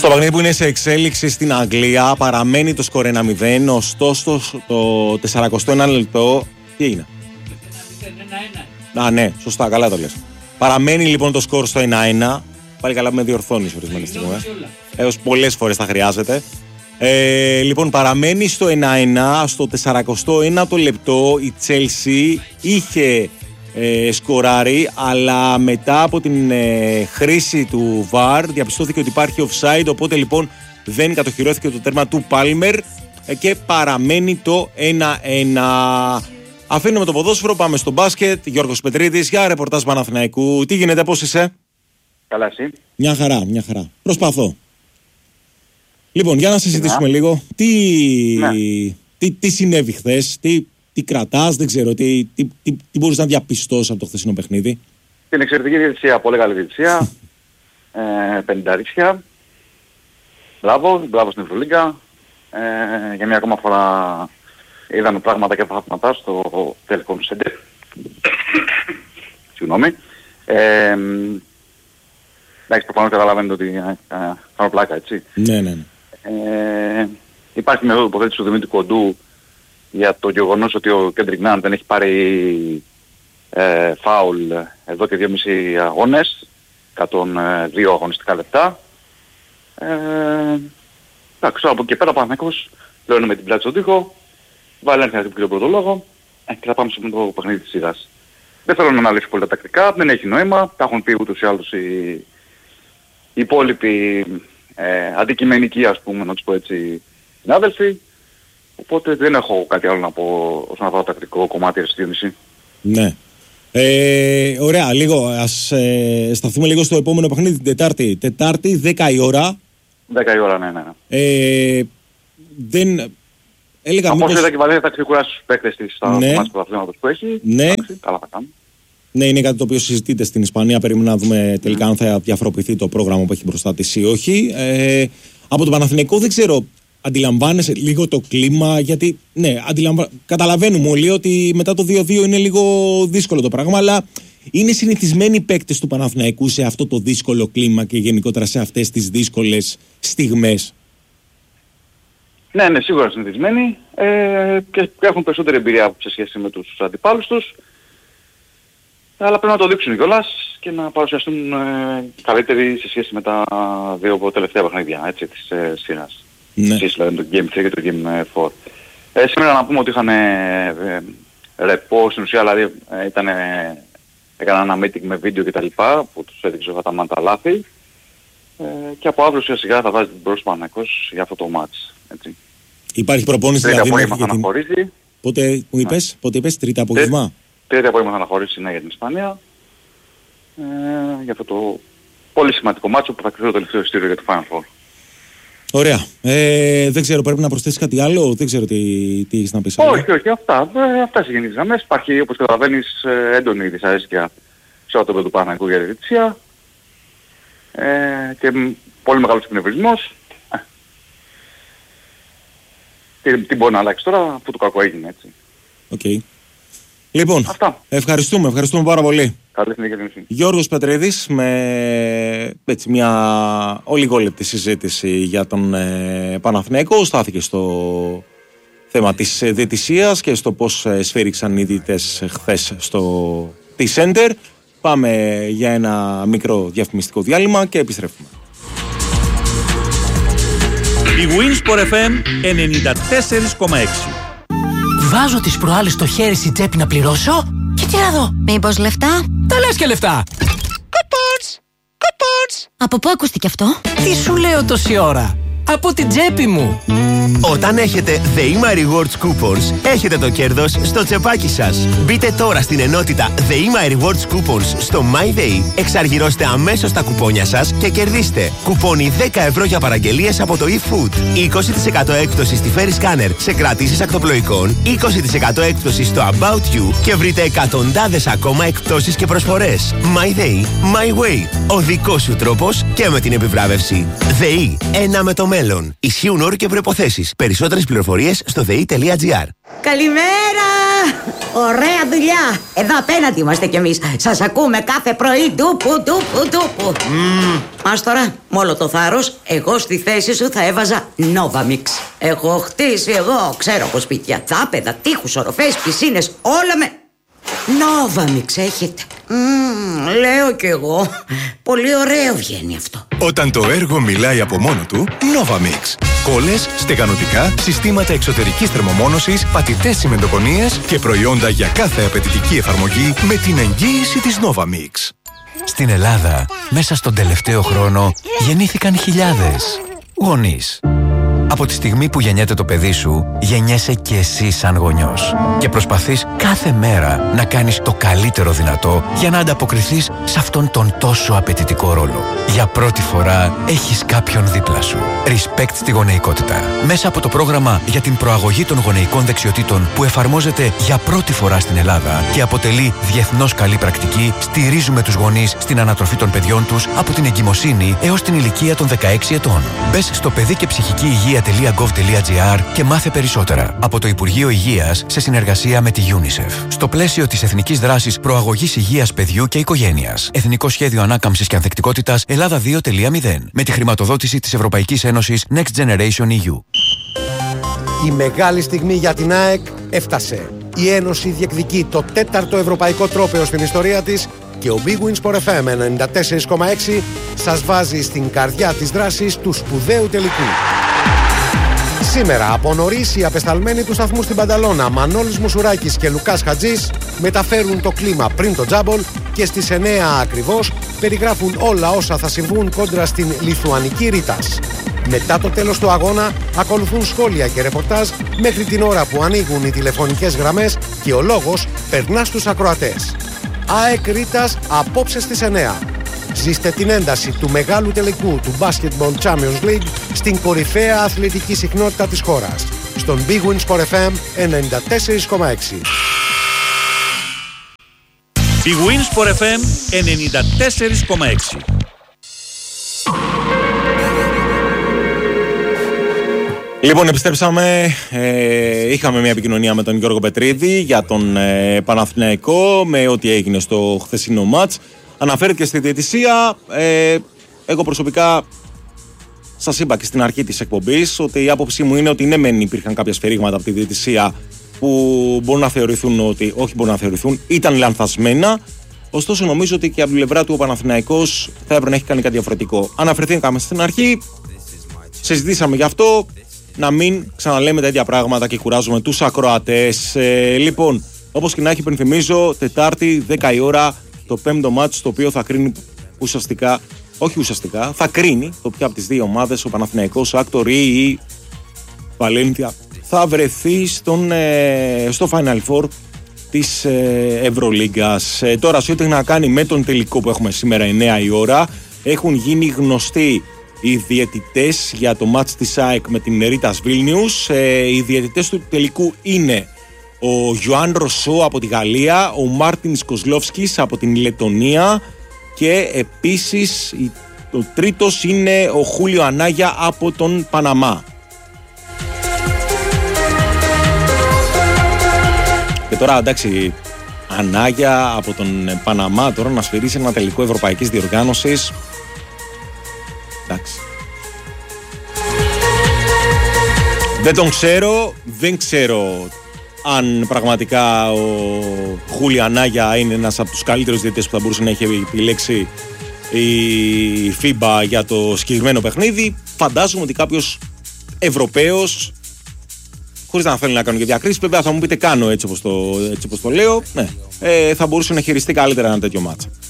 Στο παιχνίδι που είναι σε εξέλιξη στην Αγγλία παραμένει το σκορ 1-0, ωστόσο το 41 λεπτό. Τι έγινε? Α, ναι, σωστά, καλά το λες. Παραμένει λοιπόν το σκορ στο 1-1. Πάλι καλά που με διορθώνεις ορισμένες στιγμές. Έως πολλές φορές θα χρειάζεται. Λοιπόν, παραμένει στο 1-1. Στο 41ο λεπτό η Chelsea είχε σκοράρει, αλλά μετά από την χρήση του VAR διαπιστώθηκε ότι υπάρχει offside, οπότε λοιπόν δεν κατοχυρώθηκε το τέρμα του Palmer και παραμένει το 1-1. Αφήνουμε το ποδόσφαιρο, πάμε στο μπάσκετ. Γιώργος Πετρίδης για ρεπορτάζ Παναθηναϊκού. Τι γίνεται, πώς είσαι? Καλά, εσύ? Μια χαρά, μια χαρά. Προσπαθώ. Λοιπόν, για να συζητήσουμε λίγο. Τι συνέβη χθες, τι κρατάς, δεν ξέρω, τι μπορείς να διαπιστώσεις από το χθεσινό παιχνίδι? Την εξαιρετική διαιτησία, πολύ καλή διαιτησία. 50. Μπράβο στην Ευρωλίγκα. Για μια ακόμα φορά είδαμε πράγματα και θαύματα στο Telecom Center. Συγγνώμη. Εντάξει, προφανώς καταλαβαίνετε ότι κάνω πλάκα, έτσι. Ναι. Υπάρχει μια τοποθέτηση του Δημήτρη Κοντού για το γεγονός ότι ο Κέντρικ Νάν δεν έχει πάρει φάουλ εδώ και 2,5 αγώνες, 102 αγωνιστικά λεπτά. Εντάξει, από εκεί πέρα ο Παναθηναϊκός πλέον με την πλάτη στον τοίχο, βάλει ένα χαρτί τον πρώτο λόγο και θα πάμε στο παιχνίδι της σειράς. Δεν θέλω να αναλύσω πολύ τα τακτικά, δεν έχει νόημα, τα έχουν πει ούτως ή άλλως οι υπόλοιποι αντικειμενικοί, ας πούμε, να τους πω έτσι, συνάδελφοι. Οπότε δεν έχω κάτι άλλο να πω όσον αφορά το τακτικό κομμάτι της 2,5. Ναι. Ωραία, λίγο. Ας σταθούμε λίγο στο επόμενο παιχνίδι την Τετάρτη. Τετάρτη, 10 η ώρα. 10 η ώρα, ναι. Δεν... Έλεγα από όσο είδα και Βαλένθια θα ξεκουράσει τους παίκτες της στα κομμάτια του πρωταθλήματος που έχει. Ναι. Εντάξει, καλά θα κάνουν. Ναι, είναι κάτι το οποίο συζητείται στην Ισπανία. Περιμένουμε να δούμε τελικά αν θα διαφοροποιηθεί το πρόγραμμα που έχει μπροστά της ή όχι. Από τον Παναθηναϊκό δεν ξέρω, αντιλαμβάνεσαι λίγο το κλίμα? Γιατί ναι, καταλαβαίνουμε όλοι ότι μετά το 2-2 είναι λίγο δύσκολο το πράγμα, αλλά είναι συνηθισμένοι οι παίκτες του Παναθηναϊκού σε αυτό το δύσκολο κλίμα και γενικότερα σε αυτές τις δύσκολες στιγμές? Ναι, σίγουρα συνηθισμένοι και έχουν περισσότερη εμπειρία σε σχέση με τους αντιπάλους τους. Αλλά πρέπει να το δείξουν κιόλας και να παρουσιαστούν καλύτεροι σε σχέση με τα δύο τελευταία παιχνίδια, έτσι, της σειράς. Ναι. Δηλαδή το Game 3 και το Game 4. Σήμερα να πούμε ότι είχαν ρεπό στην ουσία, δηλαδή έκαναν ένα meeting με βίντεο κτλ. Που τους έδειξε αυτά τα λάθη. Και από αύριο σιγά θα βάζει την μπρος Παναθηναϊκός για αυτό το match. Έτσι. Υπάρχει προπόνηση δηλαδή μέχρι και την... Πότε μου είπες, Τρίτη απόγευμα? Τρίτη απόγευμα θα αναχωρήσει για την Ισπανία. Για αυτό το πολύ σημαντικό μάτσο που θα κρυφθεί το τελευταίο ειστήριο για το Final Four. Ωραία. Δεν ξέρω, πρέπει να προσθέσεις κάτι άλλο? Δεν ξέρω τι έχεις να πεις. Όχι, αυτά σε γενικές γραμμές. Υπάρχει, όπως καταλαβαίνεις, έντονη δυσαρέσκεια σε ό,τι του Παναθηναϊκού για τη διαιτησία. Και πολύ μεγάλος εκνευρισμός. Τι μπορεί να αλλάξει τώρα, αφού το κακό έγινε, έτσι. Okay. Λοιπόν, αυτά. Ευχαριστούμε πάρα πολύ. Καλή συνέχεια. Γιώργος Πετρίδης με έτσι μια ολιγόλεπτη συζήτηση για τον Παναθηναϊκό. Στάθηκε στο θέμα της διαιτησίας και στο πώς σφύριξαν οι διαιτητές χθες στο T-Center. Πάμε για ένα μικρό διαφημιστικό διάλειμμα και επιστρέφουμε. Η Winsport FM 94,6. Βάζω τις προάλλες στο χέρι στην τσέπη να πληρώσω και τι να δω? Μήπως λεφτά? Τα λες και λεφτά. Κουπόνς. Από πού ακούστηκε αυτό? Τι σου λέω τόση ώρα? Από την τσέπη μου. Όταν έχετε The My Rewards Coupons, έχετε το κέρδος στο τσεπάκι σας. Μπείτε τώρα στην ενότητα The My Rewards Coupons στο MyDay, εξαργυρώστε αμέσως τα κουπόνια σας και κερδίστε κουπόνι 10 ευρώ για παραγγελίες από το eFood, 20% έκπτωση στη Ferry Scanner σε κρατήσεις ακτοπλοϊκών, 20% έκπτωση στο About You και βρείτε εκατοντάδες ακόμα εκπτώσεις και προσφορές. MyDay, My Way, ο δικός σου τρόπος και με την επιβράβευση. ΔΕΗ, ένα με το μέλλον. Ισχύουν όροι και προϋποθέσεις. Περισσότερες πληροφορίες στο dei.gr. Καλημέρα! Ωραία δουλειά. Εδώ απέναντι είμαστε κι εμείς. Σας ακούμε κάθε πρωί. Τούπου. Ας τώρα, με όλο το θάρρος, εγώ στη θέση σου θα έβαζα Novamix. Έχω χτίσει εγώ, ξέρω από σπίτια, τάπεδα, τείχους, οροφές, πισίνες, όλα με Novamix έχετε. Λέω κι εγώ. Πολύ ωραίο βγαίνει αυτό. Όταν το έργο μιλάει από μόνο του, Novamix. Κόλλες, στεγανοτικά, συστήματα εξωτερικής θερμομόνωσης, πατητές τσιμεντοκονίες και προϊόντα για κάθε απαιτητική εφαρμογή με την εγγύηση της Novamix. Στην Ελλάδα, μέσα στον τελευταίο χρόνο, γεννήθηκαν χιλιάδες γονείς. Από τη στιγμή που γεννιέται το παιδί σου, γεννιέσαι και εσύ σαν γονιός. Και προσπαθείς κάθε μέρα να κάνεις το καλύτερο δυνατό για να ανταποκριθείς σε αυτόν τον τόσο απαιτητικό ρόλο. Για πρώτη φορά έχεις κάποιον δίπλα σου. Respect στη γονεϊκότητα. Μέσα από το πρόγραμμα για την προαγωγή των γονεϊκών δεξιοτήτων που εφαρμόζεται για πρώτη φορά στην Ελλάδα και αποτελεί διεθνώς καλή πρακτική, στηρίζουμε τους γονείς στην ανατροφή των παιδιών τους από την εγκυμοσύνη έως την ηλικία των 16 ετών. Μπες στο παιδί και ψυχική υγεία.gov.gr και μάθε περισσότερα. Από το Υπουργείο Υγείας σε συνεργασία με τη UNICEF. Στο πλαίσιο της Εθνικής Δράσης Προαγωγής Υγείας Παιδιού και Οικογένειας. Εθνικό Σχέδιο Ανάκαμψης και Ανθεκτικότητας Ελλάδα 2.0. Με τη χρηματοδότηση της Ευρωπαϊκής Ένωσης Next Generation EU. Η μεγάλη στιγμή για την ΑΕΚ έφτασε. Η Ένωση διεκδικεί το 4ο ευρωπαϊκό τρόπαιο στην ιστορία της και ο Big Wins Sport FM 94,6 σας βάζει στην καρδιά της δράσης του σπουδαίου τελικού. Σήμερα από νωρίς οι απεσταλμένοι του σταθμού στην Πανταλώνα Μανώλης Μουσουράκης και Λουκάς Χατζής μεταφέρουν το κλίμα πριν το τζάμπολ και στις 9 ακριβώς περιγράφουν όλα όσα θα συμβούν κόντρα στην Λιθουανική Ρήτας. Μετά το τέλος του αγώνα ακολουθούν σχόλια και ρεπορτάζ μέχρι την ώρα που ανοίγουν οι τηλεφωνικές γραμμές και ο λόγος περνά στους ακροατές. ΑΕΚ Ρήτας απόψε στις 9. Ζήστε την ένταση του μεγάλου τελικού του Basketball Champions League στην κορυφαία αθλητική συχνότητα της χώρας. Στον Big Wins Sport FM 94,6. Big Wins Sport FM 94,6. Λοιπόν, επιστρέψαμε. Είχαμε μια επικοινωνία με τον Γιώργο Πετρίδη για τον Παναθηναϊκό με ό,τι έγινε στο χθεσινό μάτς. Αναφέρθηκε στη διαιτησία. Εγώ προσωπικά σας είπα και στην αρχή της εκπομπής ότι η άποψή μου είναι ότι ναι, μεν υπήρχαν κάποια σφαιρίγματα από τη διαιτησία που μπορούν να θεωρηθούν ότι, όχι μπορούν να θεωρηθούν, ήταν λανθασμένα. Ωστόσο, νομίζω ότι και από την πλευρά του ο Παναθηναϊκός θα έπρεπε να έχει κάνει κάτι διαφορετικό. Αναφερθήκαμε στην αρχή, συζητήσαμε γι' αυτό. Να μην ξαναλέμε τα ίδια πράγματα και κουράζουμε τους ακροατές. Λοιπόν, όπως και να έχει, υπενθυμίζω, Τετάρτη, 10 η ώρα, το 5ο μάτς, το οποίο θα κρίνει θα κρίνει το ποια από τις δύο ομάδες, ο Παναθηναϊκός, ο Άκτορ ή η Βαλένθια, θα βρεθεί στο Final Four της Ευρωλίγκας. Τώρα, σε ό,τι έχει να κάνει με τον τελικό που έχουμε σήμερα 9 η ώρα, έχουν γίνει γνωστοί οι διαιτητές για το μάτς της ΑΕΚ με την Ρίτας Βίλνιους. Οι διαιτητές του τελικού είναι ο Γιωάν Ροσό από τη Γαλλία, ο Μάρτιν Κοσλόφσκης από την Λετονία και επίσης ο τρίτος είναι ο Χούλιο Ανάγια από τον Παναμά. Και τώρα, εντάξει, Ανάγια από τον Παναμά τώρα να σφυρίσει ένα τελικό ευρωπαϊκής διοργάνωσης. Εντάξει. Δεν ξέρω αν πραγματικά ο Χούλιο Ανάγια είναι ένας από τους καλύτερους διαιτητές που θα μπορούσε να έχει επιλέξει η FIBA για το συγκεκριμένο παιχνίδι. Φαντάζομαι ότι κάποιος Ευρωπαίος, χωρίς να θέλει να κάνω και διακρίσεις, βέβαια θα μου πείτε κάνω έτσι όπως το λέω, ναι, θα μπορούσε να χειριστεί καλύτερα ένα τέτοιο μάτσα.